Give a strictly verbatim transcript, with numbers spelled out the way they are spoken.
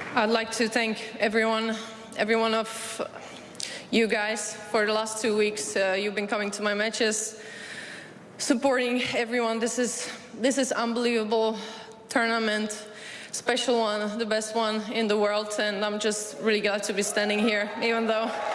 I'd like to thank everyone, every one of you guys for the last two weeks. Uh, you've been coming to my matches, supporting everyone. This is this is unbelievable tournament, special one, the best one in the world, and I'm just really glad to be standing here, even though